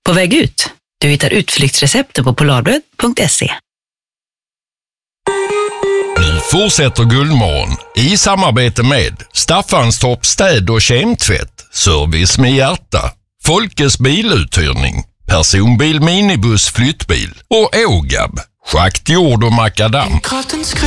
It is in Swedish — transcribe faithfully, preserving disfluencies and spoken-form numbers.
På väg ut. Du hittar utflyktsrecepten på polarbröd punkt se. Nu fortsätter Guldmorgon i samarbete med Staffanstorp städ- och kemtvätt, service med hjärta, Folkes biluthyrning, personbil, minibuss, flyttbil och Ågab, schakt, jord och makadam.